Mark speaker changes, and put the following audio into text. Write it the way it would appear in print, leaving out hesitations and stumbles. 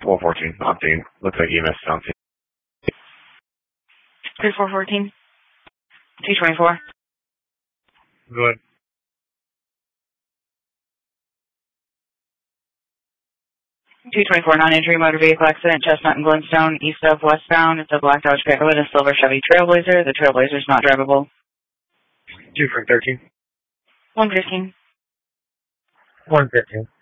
Speaker 1: 414, Octane. Looks like EMS is on scene.
Speaker 2: 3414. 224.
Speaker 1: Go ahead.
Speaker 2: 224, non-injury motor vehicle accident, Chestnut and Glenstone, east of westbound. It's a black Dodge Caravan, a silver Chevy Trailblazer. The Trailblazer is not drivable.
Speaker 1: 2 for 13.
Speaker 2: 115.
Speaker 1: 115.